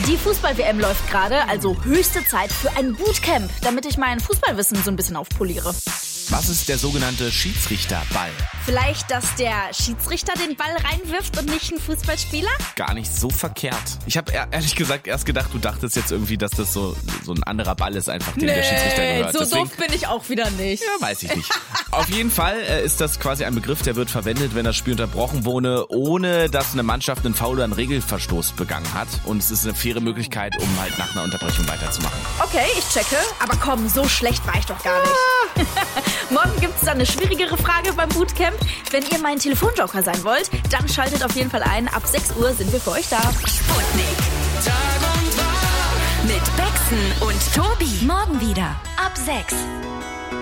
Die Fußball-WM läuft gerade, also höchste Zeit für ein Bootcamp, damit ich mein Fußballwissen so ein bisschen aufpoliere. Was ist der sogenannte Schiedsrichterball? Vielleicht, dass der Schiedsrichter den Ball reinwirft und nicht ein Fußballspieler? Gar nicht so verkehrt. Ich habe ehrlich gesagt erst gedacht, du dachtest jetzt irgendwie, dass das so ein anderer Ball ist, einfach dem der Schiedsrichter gehört. So doof bin ich auch wieder nicht. Ja, weiß ich nicht. Auf jeden Fall ist das quasi ein Begriff, der wird verwendet, wenn das Spiel unterbrochen wurde, ohne dass eine Mannschaft einen Foul oder einen Regelverstoß begangen hat. Und es ist eine faire Möglichkeit, um halt nach einer Unterbrechung weiterzumachen. Okay, ich checke. Aber komm, so schlecht war ich doch gar nicht. Morgen gibt's dann eine schwierigere Frage beim Bootcamp. Wenn ihr mein Telefonjoker sein wollt, dann schaltet auf jeden Fall ein. Ab 6 Uhr sind wir für euch da. Sputnik. Tag und Tag. Mit Bexen und Tobi. Morgen wieder. Ab 6.